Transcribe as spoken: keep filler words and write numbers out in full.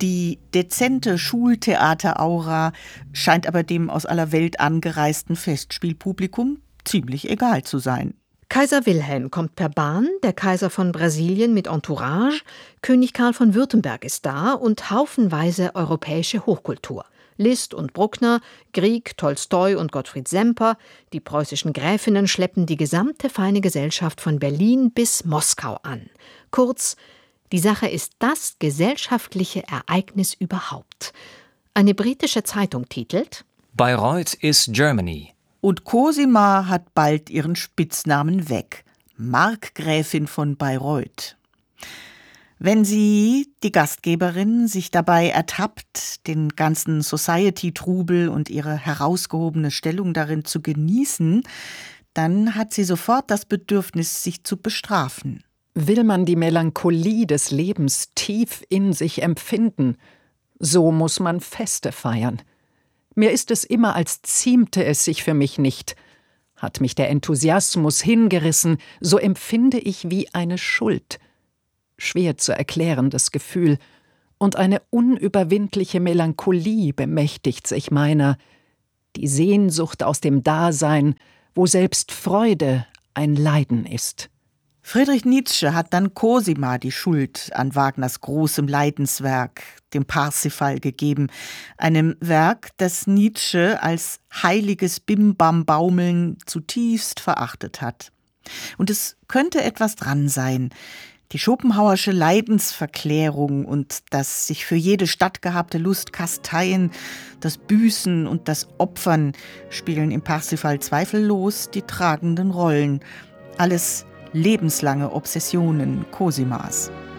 Die dezente Schultheateraura scheint aber dem aus aller Welt angereisten Festspielpublikum ziemlich egal zu sein. Kaiser Wilhelm kommt per Bahn, der Kaiser von Brasilien mit Entourage, König Karl von Württemberg ist da und haufenweise europäische Hochkultur. Liszt und Bruckner, Grieg, Tolstoi und Gottfried Semper, die preußischen Gräfinnen schleppen die gesamte feine Gesellschaft von Berlin bis Moskau an. Kurz, die Sache ist das gesellschaftliche Ereignis überhaupt. Eine britische Zeitung titelt: Bayreuth is Germany. Und Cosima hat bald ihren Spitznamen weg. Markgräfin von Bayreuth. Wenn sie, die Gastgeberin, sich dabei ertappt, den ganzen Society-Trubel und ihre herausgehobene Stellung darin zu genießen, dann hat sie sofort das Bedürfnis, sich zu bestrafen. Will man die Melancholie des Lebens tief in sich empfinden, so muss man Feste feiern. Mir ist es immer, als ziemte es sich für mich nicht. Hat mich der Enthusiasmus hingerissen, so empfinde ich wie eine Schuld. Schwer zu erklärendes Gefühl, und eine unüberwindliche Melancholie bemächtigt sich meiner, die Sehnsucht aus dem Dasein, wo selbst Freude ein Leiden ist. Friedrich Nietzsche hat dann Cosima die Schuld an Wagners großem Leidenswerk, dem Parsifal, gegeben, einem Werk, das Nietzsche als heiliges Bim-Bam-Baumeln zutiefst verachtet hat. Und es könnte etwas dran sein. Die Schopenhauersche Leidensverklärung und das sich für jede stattgehabte Lust kasteien, das Büßen und das Opfern spielen im Parsifal zweifellos die tragenden Rollen. Alles lebenslange Obsessionen Cosimas.